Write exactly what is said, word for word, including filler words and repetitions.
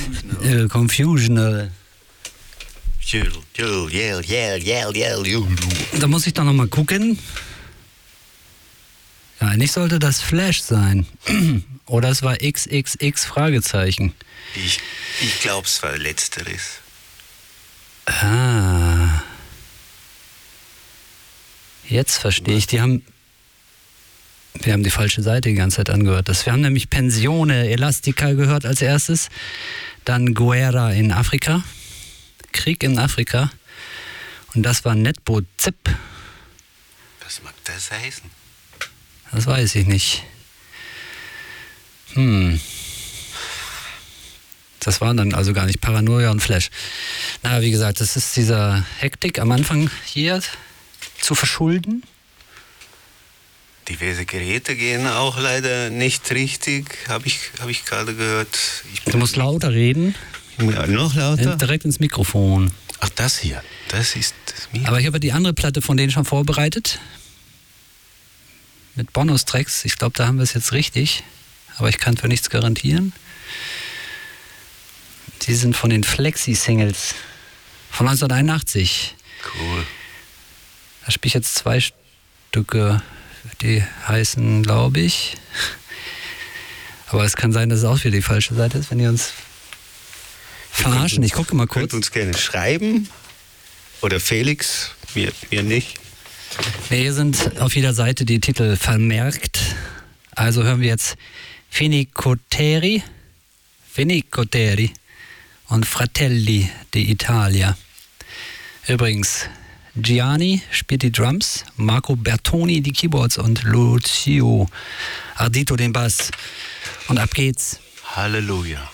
Äh, Confusional. Da muss ich doch noch mal gucken. Ja, eigentlich sollte das Flash sein. Oder es war X X X Fragezeichen. Ich, ich glaube, es war letzteres. Ah. Jetzt verstehe ich. Die haben... Wir haben die falsche Seite die ganze Zeit angehört. Das, wir haben nämlich Pensione Elastica gehört als erstes. Dann Guerra in Afrika. Krieg in Afrika. Und das war Netbo Zip. Was mag das heißen? Das weiß ich nicht. Hm. Das waren dann also gar nicht Paranoia und Flash. Na, wie gesagt, das ist dieser Hektik am Anfang hier zu verschulden. Diverse Geräte gehen auch leider nicht richtig, habe ich, hab ich gerade gehört. Ich Du musst lauter reden. Ja, noch lauter? Direkt ins Mikrofon. Ach, das hier. Das ist das Mikro. Aber ich habe die andere Platte von denen schon vorbereitet. Mit Bonustracks. Ich glaube, da haben wir es jetzt richtig. Aber ich kann für nichts garantieren. Die sind von den Flexi-Singles von neunzehnhunderteinundachtzig. Cool. Da spiele ich jetzt zwei Stücke, die heißen, glaube ich. Aber es kann sein, dass es auch wieder die falsche Seite ist, wenn die uns verarschen. Ich gucke mal kurz. Könnt uns gerne schreiben. Oder Felix, mir, mir nicht. Nee, hier sind auf jeder Seite die Titel vermerkt. Also hören wir jetzt Finicoteri, Finicoteri und Fratelli d'Italia. Übrigens, Gianni spielt die Drums, Marco Bertoni die Keyboards und Lucio Ardito den Bass. Und ab geht's. Halleluja.